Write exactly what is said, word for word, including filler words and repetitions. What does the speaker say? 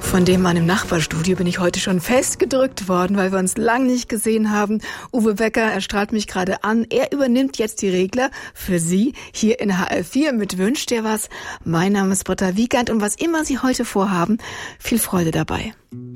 Von dem Mann im Nachbarstudio bin ich heute schon festgedrückt worden, weil wir uns lang nicht gesehen haben. Uwe Becker, er strahlt mich gerade an. Er übernimmt jetzt die Regler für Sie hier in H R vier mit Wünsch dir was. Mein Name ist Britta Wiegand und was immer Sie heute vorhaben, viel Freude dabei.